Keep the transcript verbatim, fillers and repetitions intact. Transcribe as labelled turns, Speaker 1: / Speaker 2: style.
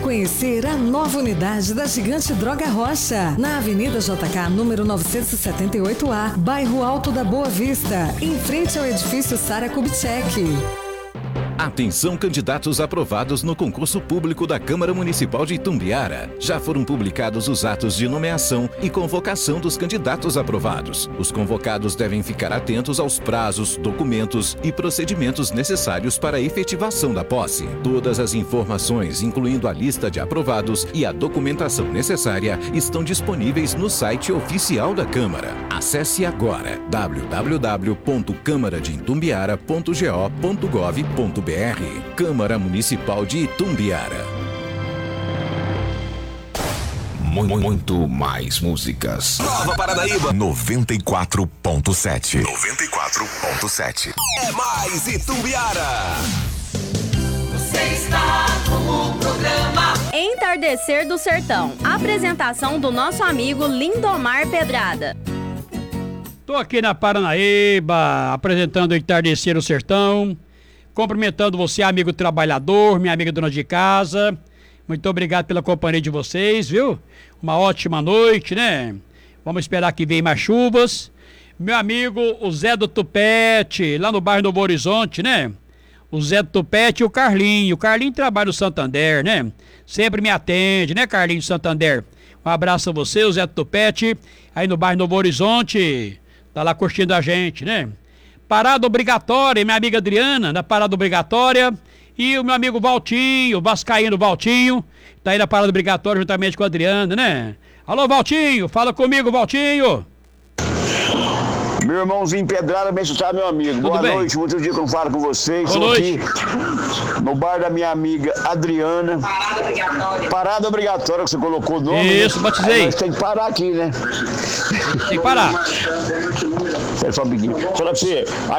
Speaker 1: conhecer a nova unidade da Gigante Droga Rocha, na Avenida J K, número novecentos e setenta e oito A, bairro Alto da Boa Vista, em frente ao edifício Sara Kubitschek.
Speaker 2: Atenção, candidatos aprovados no concurso público da Câmara Municipal de Itumbiara. Já foram publicados os atos de nomeação e convocação dos candidatos aprovados. Os convocados devem ficar atentos aos prazos, documentos e procedimentos necessários para a efetivação da posse. Todas as informações, incluindo a lista de aprovados e a documentação necessária, estão disponíveis no site oficial da Câmara. Acesse agora w w w ponto câmara de itumbiara ponto go ponto gov ponto br. Câmara Municipal de Itumbiara.
Speaker 3: Muito, muito mais músicas.
Speaker 4: Nova Paranaíba
Speaker 3: noventa e quatro ponto sete.
Speaker 4: noventa e quatro ponto sete. É mais Itumbiara.
Speaker 5: Você está com o programa
Speaker 6: Entardecer do Sertão. Apresentação do nosso amigo Lindomar Pedrada.
Speaker 7: Tô aqui na Paranaíba, apresentando o Entardecer do Sertão. Cumprimentando você, amigo trabalhador, minha amiga dona de casa. Muito obrigado pela companhia de vocês, viu? Uma ótima noite, né? Vamos esperar que venham mais chuvas. Meu amigo, o Zé do Tupete, lá no bairro Novo Horizonte, né? O Zé do Tupete e o Carlinho. O Carlinho trabalha no Santander, né? Sempre me atende, né, Carlinho do Santander? Um abraço a você, o Zé do Tupete, aí no bairro Novo Horizonte. Tá lá curtindo a gente, né? Parada obrigatória, minha amiga Adriana, na parada obrigatória. E o meu amigo Valtinho, o vascaíno Valtinho, tá aí na parada obrigatória juntamente com a Adriana, né? Alô, Valtinho, fala comigo, Valtinho.
Speaker 8: Meu irmãozinho Pedrada, bem está, meu amigo.
Speaker 7: Tudo
Speaker 8: Boa
Speaker 7: bem?
Speaker 8: noite, muito dia que eu não falo com vocês.
Speaker 7: Boa
Speaker 8: Estou
Speaker 7: noite.
Speaker 8: aqui no bar da minha amiga Adriana. Parada obrigatória. Parada obrigatória que você colocou o nome.
Speaker 7: Isso,
Speaker 8: né?
Speaker 7: batizei.
Speaker 8: Aí nós tem que parar aqui, né?
Speaker 7: Tem que parar.
Speaker 8: Espera só um pouquinho. Fala pra você.